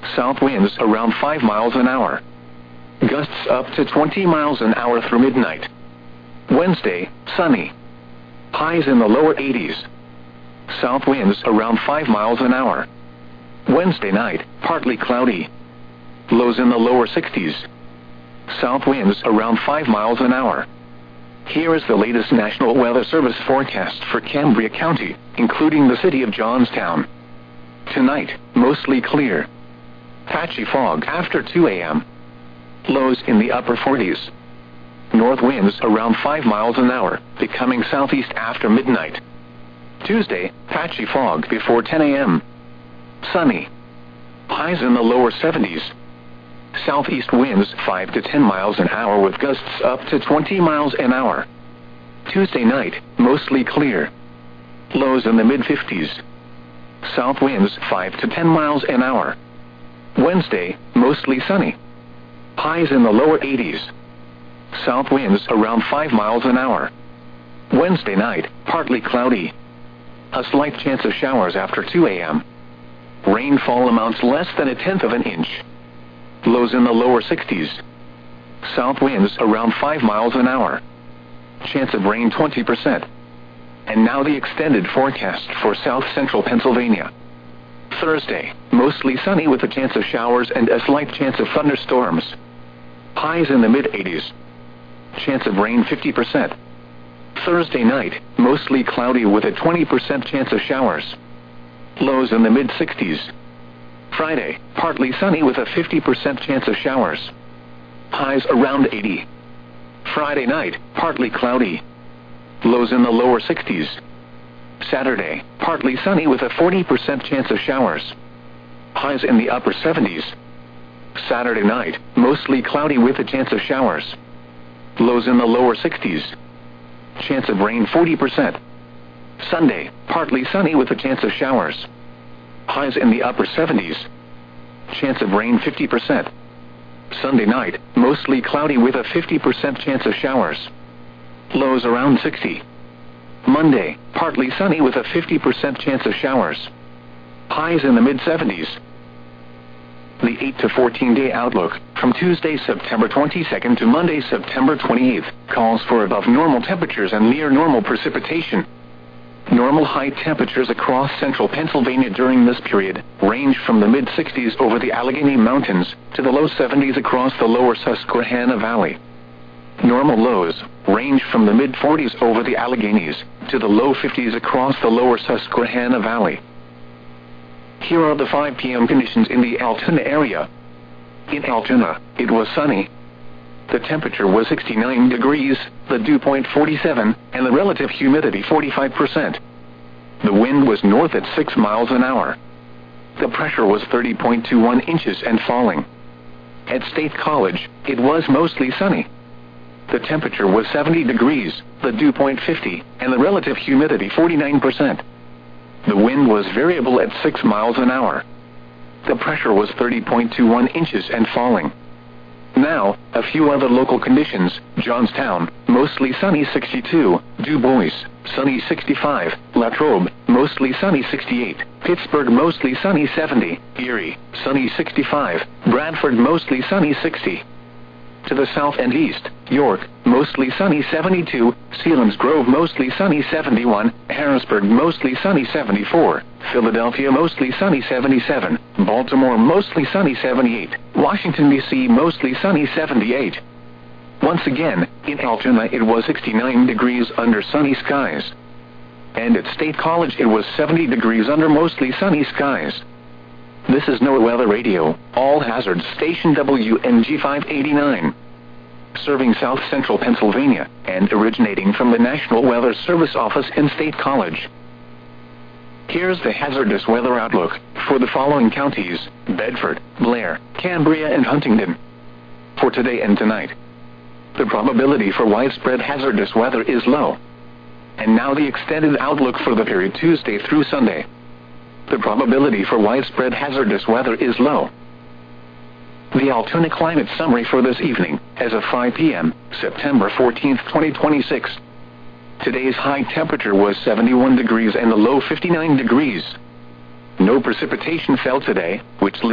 South winds around 5 miles an hour. Gusts up to 20 miles an hour through midnight. Wednesday, sunny. Highs in the lower 80s. South winds around 5 miles an hour. Wednesday night, partly cloudy. Lows in the lower 60s. South winds around 5 miles an hour. Here is the latest National Weather Service forecast for Cambria County, including the city of Johnstown. Tonight, mostly clear. Patchy fog after 2 a.m. Lows in the upper 40s. North winds around 5 miles an hour, becoming southeast after midnight. Tuesday, patchy fog before 10 a.m. Sunny. Highs in the lower 70s. Southeast winds 5 to 10 miles an hour with gusts up to 20 miles an hour. Tuesday night, mostly clear. Lows in the mid-50s. South winds 5 to 10 miles an hour. Wednesday, mostly sunny. Highs in the lower 80s. South winds around 5 miles an hour. Wednesday night, partly cloudy. A slight chance of showers after 2 a.m. Rainfall amounts less than 1/10 of an inch. Lows in the lower 60s. South winds around 5 miles an hour. Chance of rain 20%. And now the extended forecast for south central Pennsylvania. Thursday, mostly sunny with a chance of showers and a slight chance of thunderstorms. Highs in the mid-80s. Chance of rain 50%. Thursday night, mostly cloudy with a 20% chance of showers. Lows in the mid-60s. Friday, partly sunny with a 50% chance of showers. Highs around 80. Friday night, partly cloudy. Lows in the lower 60s. Saturday, partly sunny with a 40% chance of showers. Highs in the upper 70s. Saturday night, mostly cloudy with a chance of showers. Lows in the lower 60s. Chance of rain 40%. Sunday, partly sunny with a chance of showers. Highs in the upper 70s. Chance of rain 50%. Sunday night, mostly cloudy with a 50% chance of showers. Lows around 60. Monday, partly sunny with a 50% chance of showers. Highs in the mid-70s. The 8 to 14-day outlook, from Tuesday, September 22nd to Monday, September 28th, calls for above normal temperatures and near normal precipitation. Normal high temperatures across central Pennsylvania during this period range from the mid-60s over the Allegheny Mountains to the low 70s across the lower Susquehanna Valley. Normal lows range from the mid-40s over the Alleghenies to the low 50s across the lower Susquehanna Valley. Here are the 5 p.m. conditions in the Altoona area. In Altoona, it was sunny. The temperature was 69 degrees, the dew point 47, and the relative humidity 45%. The wind was north at 6 miles an hour. The pressure was 30.21 inches and falling. At State College, it was mostly sunny. The temperature was 70 degrees, the dew point 50, and the relative humidity 49%. The wind was variable at 6 miles an hour. The pressure was 30.21 inches and falling. Now, a few other local conditions. Johnstown, mostly sunny 62, Du Bois, sunny 65, Latrobe, mostly sunny 68, Pittsburgh, mostly sunny 70, Erie, sunny 65, Bradford, mostly sunny 60. To the south and east, York, mostly sunny 72, Selinsgrove, mostly sunny 71, Harrisburg, mostly sunny 74, Philadelphia, mostly sunny 77, Baltimore, mostly sunny 78, Washington, D.C., mostly sunny 78. Once again, in Altoona it was 69 degrees under sunny skies. And at State College it was 70 degrees under mostly sunny skies. This is NOAA Weather Radio, All Hazards Station WNG 589. Serving south central Pennsylvania, and originating from the National Weather Service office in State College. Here's the hazardous weather outlook for the following counties: Bedford, Blair, Cambria, and Huntingdon. For today and tonight, the probability for widespread hazardous weather is low. And now the extended outlook for the period Tuesday through Sunday. The probability for widespread hazardous weather is low. The Altoona climate summary for this evening, as of 5 p.m., September 14, 2026. Today's high temperature was 71 degrees and the low 59 degrees. No precipitation fell today, which